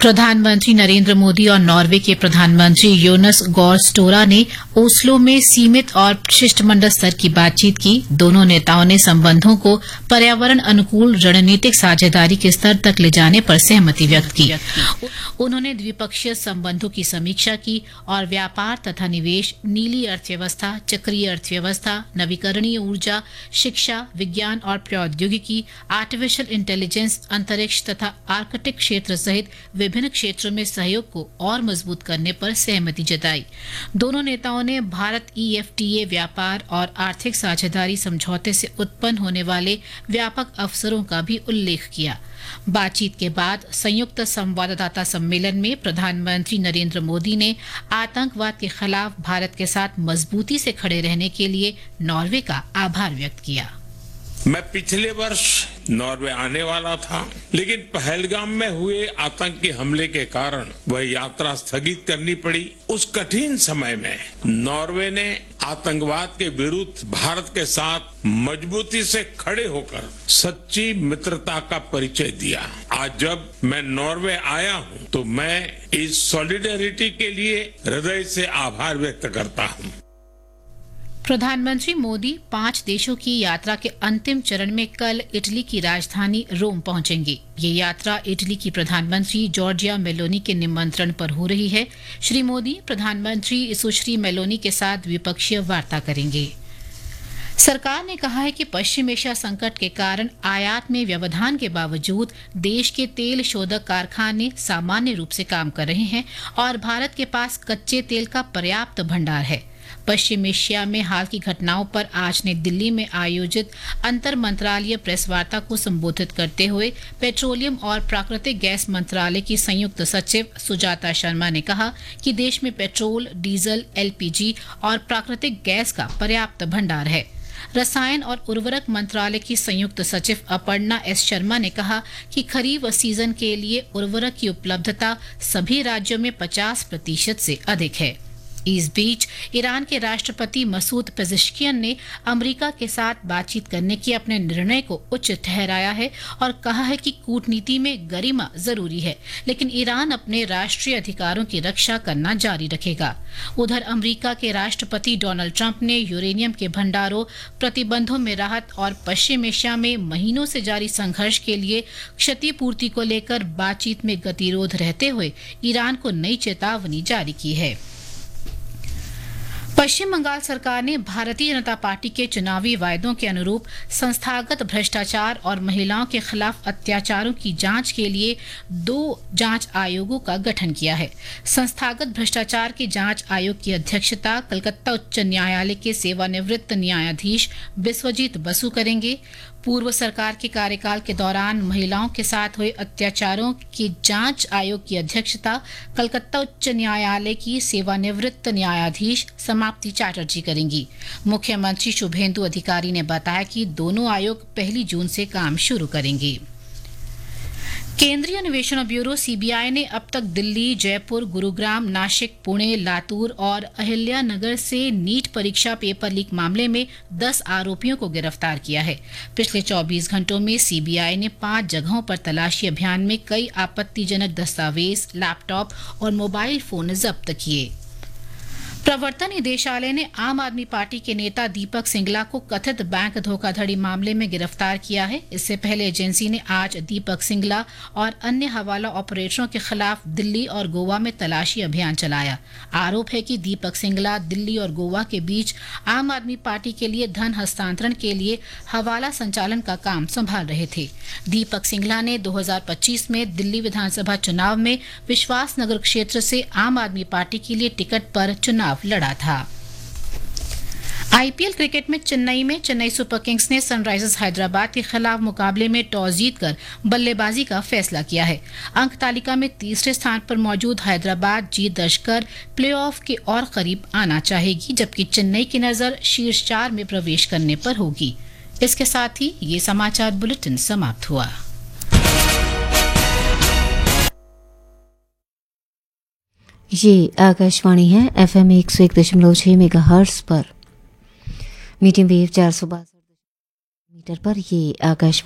प्रधानमंत्री नरेंद्र मोदी और नॉर्वे के प्रधानमंत्री योनस गॉर स्टोरा ने ओस्लो में सीमित और शिष्टमंडल स्तर की बातचीत की। दोनों नेताओं ने संबंधों को पर्यावरण अनुकूल रणनीतिक साझेदारी के स्तर तक ले जाने पर सहमति व्यक्त की। उन्होंने द्विपक्षीय संबंधों की समीक्षा की और व्यापार तथा निवेश, नीली अर्थव्यवस्था, चक्रीय अर्थव्यवस्था, नवीकरणीय ऊर्जा, शिक्षा, विज्ञान और प्रौद्योगिकी, आर्टिफिशियल इंटेलिजेंस, अंतरिक्ष तथा आर्कटिक क्षेत्र सहित विभिन्न क्षेत्रों में सहयोग को और मजबूत करने पर सहमति जताई। दोनों नेताओं ने भारत EFTA व्यापार और आर्थिक साझेदारी समझौते से उत्पन्न होने वाले व्यापक अवसरों का भी उल्लेख किया। बातचीत के बाद संयुक्त संवाददाता सम्मेलन में प्रधानमंत्री नरेंद्र मोदी ने आतंकवाद के खिलाफ भारत के साथ मजबूती से खड़े रहने के लिए नॉर्वे का आभार व्यक्त किया। मैं पिछले वर्ष नॉर्वे आने वाला था, लेकिन पहलगाम में हुए आतंकी हमले के कारण वह यात्रा स्थगित करनी पड़ी। उस कठिन समय में नॉर्वे ने आतंकवाद के विरुद्ध भारत के साथ मजबूती से खड़े होकर सच्ची मित्रता का परिचय दिया। आज जब मैं नॉर्वे आया हूं, तो मैं इस सॉलिडेरिटी के लिए हृदय से आभार व्यक्त करता हूं। प्रधानमंत्री मोदी 5 देशों की यात्रा के अंतिम चरण में कल इटली की राजधानी रोम पहुंचेंगे। ये यात्रा इटली की प्रधानमंत्री जॉर्जिया मेलोनी के निमंत्रण पर हो रही है। श्री मोदी प्रधानमंत्री सुश्री मेलोनी के साथ द्विपक्षीय वार्ता करेंगे। सरकार ने कहा है कि पश्चिम एशिया संकट के कारण आयात में व्यवधान के बावजूद देश के तेल शोधक कारखाने सामान्य रूप से काम कर रहे हैं और भारत के पास कच्चे तेल का पर्याप्त भंडार है। पश्चिम एशिया में हाल की घटनाओं पर आज नई दिल्ली में आयोजित अंतर मंत्रालय प्रेस वार्ता को संबोधित करते हुए पेट्रोलियम और प्राकृतिक गैस मंत्रालय की संयुक्त सचिव सुजाता शर्मा ने कहा कि देश में पेट्रोल, डीजल, LPG और प्राकृतिक गैस का पर्याप्त भंडार है। रसायन और उर्वरक मंत्रालय की संयुक्त सचिव अपर्णा S शर्मा ने कहा कि खरीफ सीजन के लिए उर्वरक की उपलब्धता सभी राज्यों में 50% से अधिक है। इस बीच ईरान के राष्ट्रपति मसूद पेज़ेश्कियन ने अमेरिका के साथ बातचीत करने के अपने निर्णय को उचित ठहराया है और कहा है कि कूटनीति में गरिमा जरूरी है, लेकिन ईरान अपने राष्ट्रीय अधिकारों की रक्षा करना जारी रखेगा। उधर अमेरिका के राष्ट्रपति डोनाल्ड ट्रंप ने यूरेनियम के भंडारों, प्रतिबंधों में राहत और पश्चिम एशिया में महीनों से जारी संघर्ष के लिए क्षतिपूर्ति को लेकर बातचीत में गतिरोध रहते हुए ईरान को नई चेतावनी जारी की है। पश्चिम बंगाल सरकार ने भारतीय जनता पार्टी के चुनावी वायदों के अनुरूप संस्थागत भ्रष्टाचार और महिलाओं के खिलाफ अत्याचारों की जांच के लिए 2 जांच आयोगों का गठन किया है। संस्थागत भ्रष्टाचार के जांच आयोग की अध्यक्षता कलकत्ता उच्च न्यायालय के सेवानिवृत्त न्यायाधीश बिस्वजीत बसु करेंगे। पूर्व सरकार के कार्यकाल के दौरान महिलाओं के साथ हुए अत्याचारों की जांच आयोग की अध्यक्षता कलकत्ता उच्च न्यायालय की सेवानिवृत्त न्यायाधीश समाप्ति चैटर्जी करेंगी। मुख्यमंत्री शुभेंदु अधिकारी ने बताया कि दोनों आयोग 1 जून से काम शुरू करेंगे। केंद्रीय अन्वेषण ब्यूरो CBI ने अब तक दिल्ली, जयपुर, गुरुग्राम, नासिक, पुणे, लातूर और अहिल्यानगर से नीट परीक्षा पेपर लीक मामले में 10 आरोपियों को गिरफ्तार किया है। पिछले 24 घंटों में CBI ने 5 जगहों पर तलाशी अभियान में कई आपत्तिजनक दस्तावेज, लैपटॉप और मोबाइल फोन जब्त किए। प्रवर्तन निदेशालय ने आम आदमी पार्टी के नेता दीपक सिंगला को कथित बैंक धोखाधड़ी मामले में गिरफ्तार किया है। इससे पहले एजेंसी ने आज दीपक सिंगला और अन्य हवाला ऑपरेटरों के खिलाफ दिल्ली और गोवा में तलाशी अभियान चलाया। आरोप है कि दीपक सिंगला दिल्ली और गोवा के बीच आम आदमी पार्टी के लिए धन हस्तांतरण के लिए हवाला संचालन का काम संभाल रहे थे। दीपक सिंगला ने 2025 में दिल्ली विधानसभा चुनाव में विश्वास नगर क्षेत्र से आम आदमी पार्टी के लिए टिकट पर चुनाव लड़ा था। IPL क्रिकेट में चेन्नई सुपर किंग्स ने सनराइजर्स हैदराबाद के खिलाफ मुकाबले में टॉस जीतकर बल्लेबाजी का फैसला किया है। अंक तालिका में तीसरे स्थान पर मौजूद हैदराबाद जीत दर्ज कर प्लेऑफ के और करीब आना चाहेगी, जबकि चेन्नई की नजर शीर्ष 4 में प्रवेश करने पर होगी। इसके साथ ही ये समाचार बुलेटिन समाप्त हुआ। ये आकाशवाणी है FM 101.6 मेगाहर्ट्ज पर, मीडियम वेव 462 मीटर पर। ये आकाशवाणी